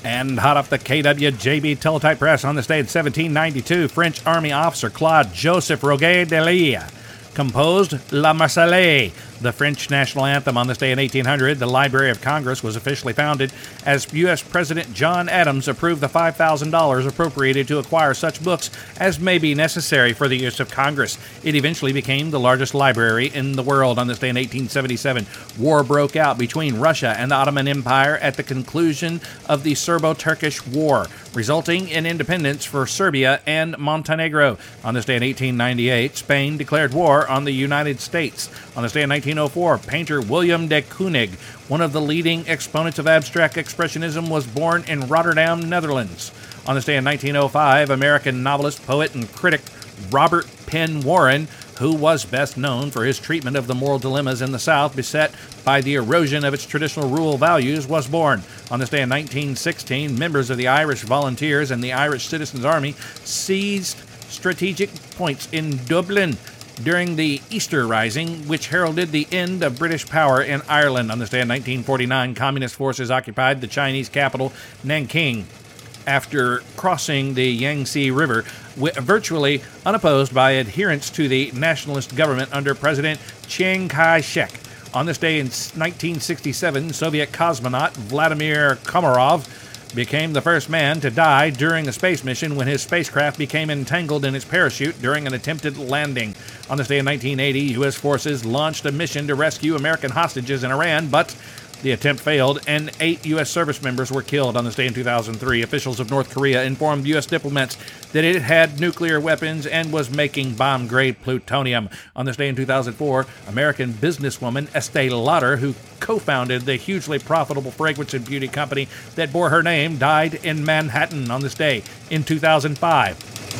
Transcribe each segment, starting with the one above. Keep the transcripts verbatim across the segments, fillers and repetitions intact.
And hot off the K W J B teletype press on this day in seventeen ninety-two, French Army officer Claude Joseph Roget de Lille composed La Marseillaise, the French national anthem. On this day in eighteen hundred, the Library of Congress was officially founded as U S President John Adams approved the five thousand dollars appropriated to acquire such books as may be necessary for the use of Congress. It eventually became the largest library in the world. On this day in eighteen seventy-seven, war broke out between Russia and the Ottoman Empire at the conclusion of the Serbo-Turkish War, resulting in independence for Serbia and Montenegro. On this day in eighteen ninety-eight, Spain declared war on the United States. On this day in nineteen oh four, painter William de Kooning, one of the leading exponents of abstract expressionism, was born in Rotterdam, Netherlands. On this day in nineteen oh five, American novelist, poet, and critic Robert Penn Warren, who was best known for his treatment of the moral dilemmas in the South beset by the erosion of its traditional rural values, was born. On this day in nineteen sixteen, members of the Irish Volunteers and the Irish Citizens Army seized strategic points in Dublin during the Easter Rising, which heralded the end of British power in Ireland. On this day in nineteen forty-nine, communist forces occupied the Chinese capital, Nanking, after crossing the Yangtze River, virtually unopposed by adherents to the nationalist government under President Chiang Kai-shek. On this day in nineteen sixty-seven, Soviet cosmonaut Vladimir Komarov became the first man to die during a space mission when his spacecraft became entangled in its parachute during an attempted landing. On this day in nineteen eighty, U S forces launched a mission to rescue American hostages in Iran, but the attempt failed, and eight U S service members were killed. On this day in two thousand three, officials of North Korea informed U S diplomats that it had nuclear weapons and was making bomb-grade plutonium. On this day in two thousand four, American businesswoman Estee Lauder, who co-founded the hugely profitable fragrance and beauty company that bore her name, died in Manhattan on this day in two thousand five.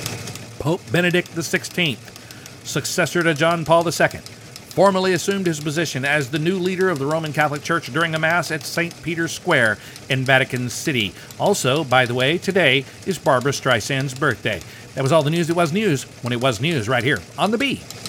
Pope Benedict the sixteenth, successor to John Paul the Second, formally assumed his position as the new leader of the Roman Catholic Church during a Mass at Saint Peter's Square in Vatican City. Also, by the way, today is Barbra Streisand's birthday. That was all the news that was news when it was news right here on The Bee.